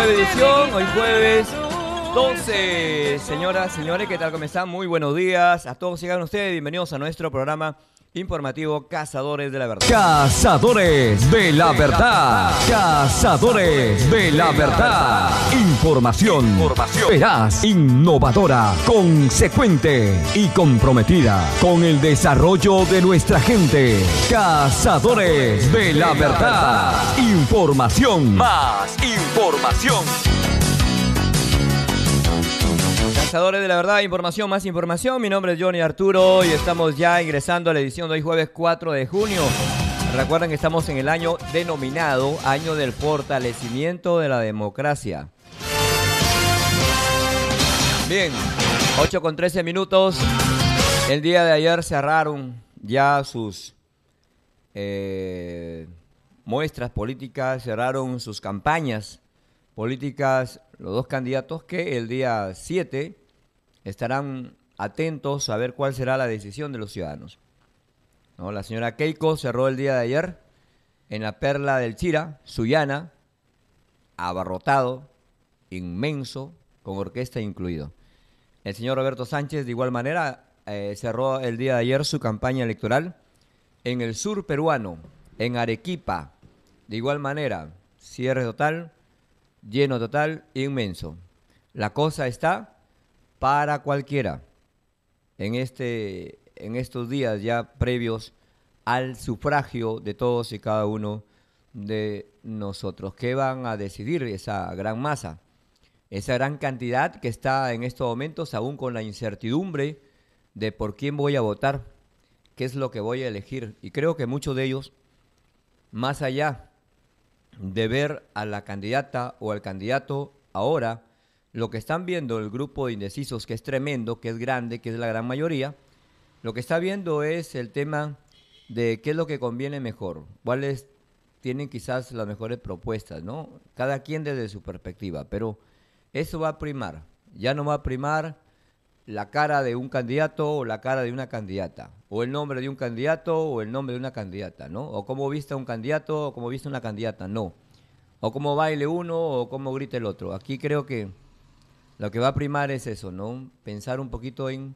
nueva edición, hoy jueves 12. Señoras, señores, ¿qué tal? ¿Cómo están? Muy buenos días a todos. Sigan ustedes, bienvenidos a nuestro programa informativo Cazadores de la Verdad. Cazadores de la Verdad. Cazadores de la Verdad. Información veraz, innovadora, consecuente y comprometida con el desarrollo de nuestra gente. Cazadores de la Verdad. Información. Más información. Cazadores de la Verdad, información, más información. Mi nombre es Johnny Arturo y estamos ya ingresando a la edición de hoy jueves 4 de junio. Recuerden que estamos en el año denominado Año del Fortalecimiento de la Democracia. Bien, 8:13 minutos. El día de ayer cerraron ya sus muestras políticas, cerraron sus campañas políticas los dos candidatos que el día 7 estarán atentos a ver cuál será la decisión de los ciudadanos. ¿No? La señora Keiko cerró el día de ayer en la Perla del Chira, Sullana, abarrotado, inmenso, con orquesta incluido. El señor Roberto Sánchez de igual manera cerró el día de ayer su campaña electoral en el sur peruano, en Arequipa. De igual manera, cierre total, lleno total, inmenso. La cosa está para cualquiera en estos días ya previos al sufragio de todos y cada uno de nosotros. ¿Qué van a decidir esa gran masa? Esa gran cantidad que está en estos momentos aún con la incertidumbre de por quién voy a votar, qué es lo que voy a elegir. Y creo que muchos de ellos, más allá de ver a la candidata o al candidato ahora, lo que están viendo el grupo de indecisos, que es tremendo, que es grande, que es la gran mayoría, lo que está viendo es el tema de qué es lo que conviene mejor, cuáles tienen quizás las mejores propuestas, ¿no? Cada quien desde su perspectiva, pero eso va a primar, ya no va a primar la cara de un candidato o la cara de una candidata, o el nombre de un candidato o el nombre de una candidata, ¿no? O cómo vista un candidato o cómo vista una candidata, no. O cómo baile uno o cómo grita el otro. Aquí creo que lo que va a primar es eso, ¿no? Pensar un poquito en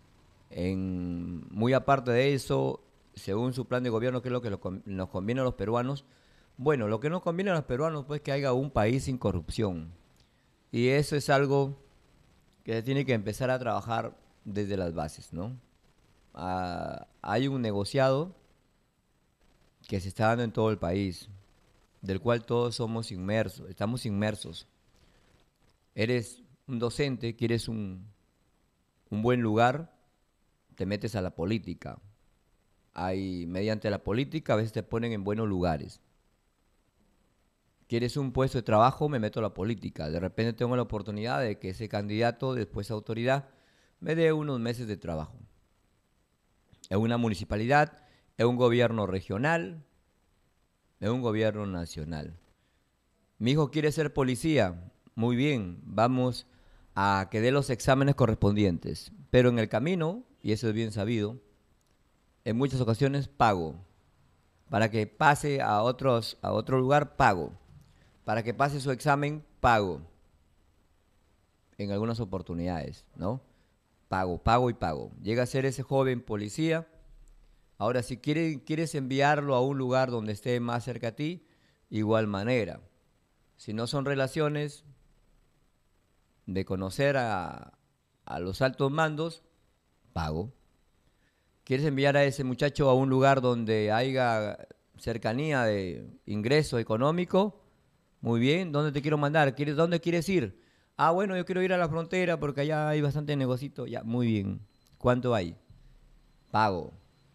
muy aparte de eso, según su plan de gobierno, qué es lo que nos conviene a los peruanos. Bueno, lo que nos conviene a los peruanos, pues, que haya un país sin corrupción. Y eso es algo que se tiene que empezar a trabajar desde las bases, ¿no? Hay un negociado que se está dando en todo el país, del cual todos estamos inmersos. Eres un docente, quieres un buen lugar, te metes a la política. Mediante la política a veces te ponen en buenos lugares. ¿Quieres un puesto de trabajo? Me meto a la política. De repente tengo la oportunidad de que ese candidato, después autoridad, me dé unos meses de trabajo. En una municipalidad, en un gobierno regional, en un gobierno nacional. Mi hijo quiere ser policía. Muy bien, vamos a que dé los exámenes correspondientes. Pero en el camino, y eso es bien sabido, en muchas ocasiones pago. Para que pase a otro lugar, pago. Para que pase su examen, pago. En algunas oportunidades, ¿no? Pago y pago. Llega a ser ese joven policía. Ahora, si quieres enviarlo a un lugar donde esté más cerca a ti, igual manera. Si no son relaciones de conocer a los altos mandos, pago. ¿Quieres enviar a ese muchacho a un lugar donde haya cercanía de ingreso económico? Muy bien, ¿dónde te quiero mandar? ¿Dónde quieres ir? Ah, bueno, yo quiero ir a la frontera porque allá hay bastante negocito. Ya, muy bien. ¿Cuánto hay? Pago.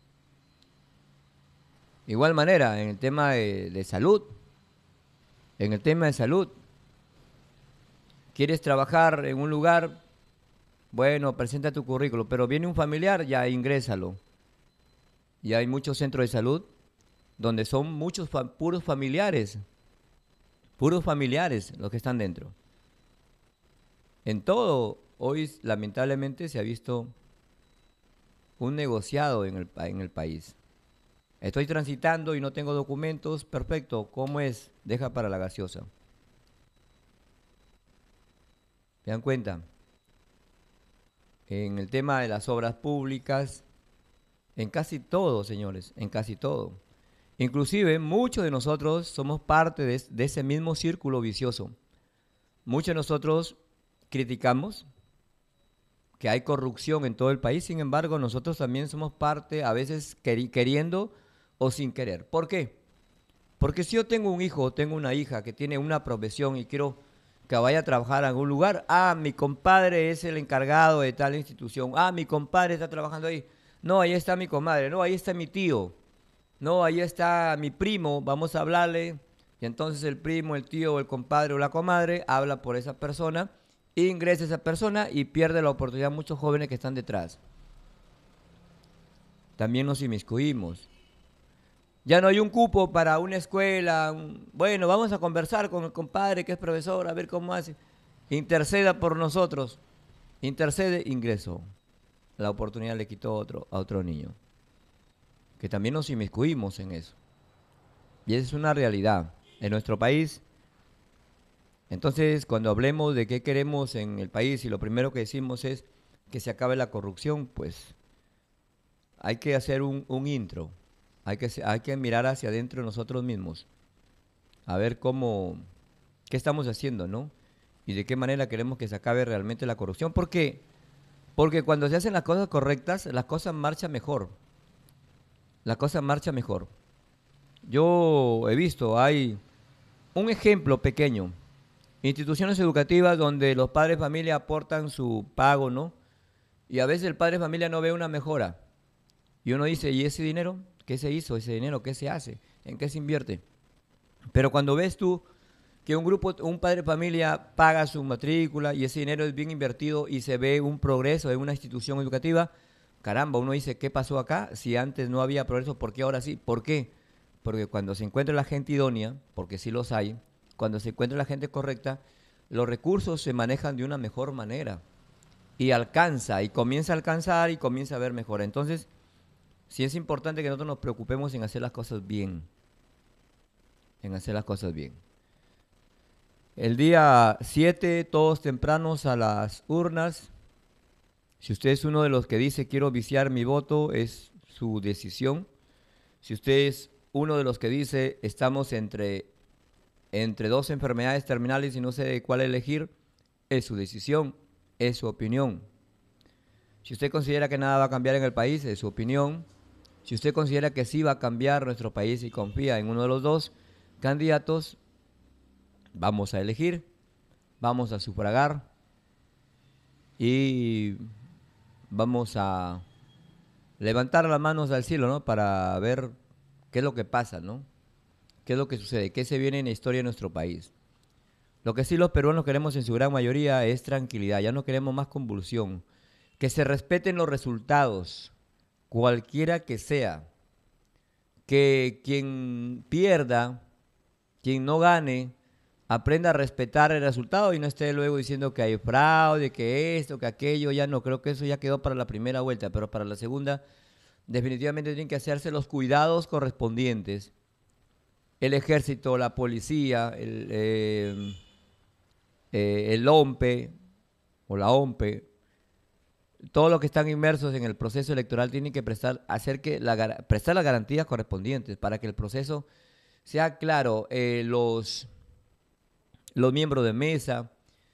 Igual manera, en el tema de salud. En el tema de salud. ¿Quieres trabajar en un lugar? Bueno, presenta tu currículo. Pero viene un familiar, ya ingrésalo. Y hay muchos centros de salud donde son muchos puros familiares los que están dentro. En todo, hoy lamentablemente se ha visto un negociado en el país. Estoy transitando y no tengo documentos, perfecto, ¿cómo es? Deja para la gaseosa. ¿Se dan cuenta? En el tema de las obras públicas, en casi todo, señores, en casi todo. Inclusive, muchos de nosotros somos parte de ese mismo círculo vicioso. Muchos de nosotros criticamos que hay corrupción en todo el país, sin embargo, nosotros también somos parte, a veces queriendo o sin querer. ¿Por qué? Porque si yo tengo un hijo o tengo una hija que tiene una profesión y quiero que vaya a trabajar a algún lugar, mi compadre es el encargado de tal institución, mi compadre está trabajando ahí, no, ahí está mi comadre, no, ahí está mi tío, no, ahí está mi primo, vamos a hablarle, y entonces el primo, el tío, el compadre o la comadre habla por esa persona, ingresa esa persona y pierde la oportunidad muchos jóvenes que están detrás. También nos inmiscuimos. Ya no hay un cupo para una escuela. Bueno, vamos a conversar con el compadre que es profesor, a ver cómo hace. Interceda por nosotros. Intercede, ingreso. La oportunidad le quitó a otro niño. Que también nos inmiscuimos en eso. Y esa es una realidad en nuestro país. Entonces, cuando hablemos de qué queremos en el país y lo primero que decimos es que se acabe la corrupción, pues hay que hacer un intro. Hay que mirar hacia adentro de nosotros mismos, a ver qué estamos haciendo, ¿no? Y de qué manera queremos que se acabe realmente la corrupción. ¿Por qué? Porque cuando se hacen las cosas correctas, las cosas marchan mejor. La cosa marcha mejor. Yo he visto, hay un ejemplo pequeño. Instituciones educativas donde los padres de familia aportan su pago, ¿no? Y a veces el padre de familia no ve una mejora. Y uno dice, ¿y ese dinero? ¿Qué se hizo? ¿Ese dinero qué se hace? ¿En qué se invierte? Pero cuando ves tú que un padre de familia paga su matrícula y ese dinero es bien invertido y se ve un progreso en una institución educativa, caramba, uno dice, ¿qué pasó acá? Si antes no había progreso, ¿por qué ahora sí? ¿Por qué? Porque cuando se encuentra la gente idónea, porque sí los hay, cuando se encuentra la gente correcta, los recursos se manejan de una mejor manera y comienza a alcanzar y comienza a ver mejor. Entonces, sí es importante que nosotros nos preocupemos en hacer las cosas bien, El día 7, todos tempranos a las urnas. Si usted es uno de los que dice quiero viciar mi voto, es su decisión. Si usted es uno de los que dice estamos entre dos enfermedades terminales y no sé cuál elegir, es su decisión, es su opinión. Si usted considera que nada va a cambiar en el país, es su opinión. Si usted considera que sí va a cambiar nuestro país y confía en uno de los dos candidatos, vamos a elegir, vamos a sufragar y vamos a levantar las manos al cielo, ¿no? Para ver qué es lo que pasa, ¿no? ¿Qué es lo que sucede? ¿Qué se viene en la historia de nuestro país? Lo que sí los peruanos queremos en su gran mayoría es tranquilidad, ya no queremos más convulsión. Que se respeten los resultados, cualquiera que sea. Que quien pierda, quien no gane, aprenda a respetar el resultado y no esté luego diciendo que hay fraude, que esto, que aquello. Ya no, creo que eso ya quedó para la primera vuelta, pero para la segunda definitivamente tienen que hacerse los cuidados correspondientes. El ejército, la policía, el OMPE o la OMPE, todos los que están inmersos en el proceso electoral tienen que prestar las garantías correspondientes para que el proceso sea claro. Los miembros de mesa,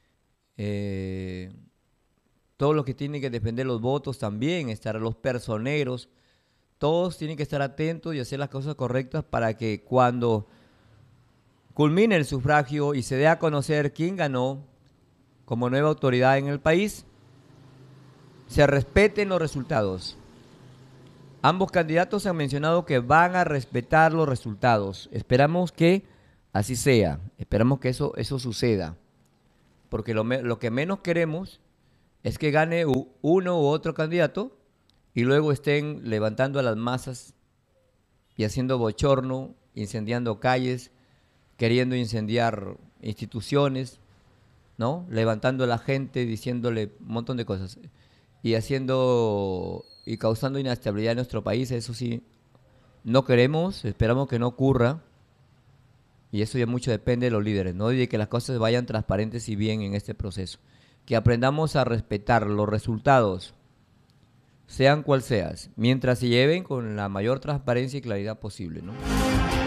todos los que tienen que defender los votos también, los personeros, todos tienen que estar atentos y hacer las cosas correctas para que cuando culmine el sufragio y se dé a conocer quién ganó como nueva autoridad en el país, se respeten los resultados. Ambos candidatos han mencionado que van a respetar los resultados. Esperamos que así sea. Esperamos que eso suceda. Porque lo que menos queremos es que gane uno u otro candidato y luego estén levantando a las masas y haciendo bochorno, incendiando calles, queriendo incendiar instituciones, ¿no? Levantando a la gente, diciéndole un montón de cosas y causando inestabilidad en nuestro país. Eso sí, no queremos, esperamos que no ocurra. Y eso ya mucho depende de los líderes, ¿no? Y de que las cosas vayan transparentes y bien en este proceso. que aprendamos a respetar los resultados, sean cual sean, mientras se lleven con la mayor transparencia y claridad posible, ¿no?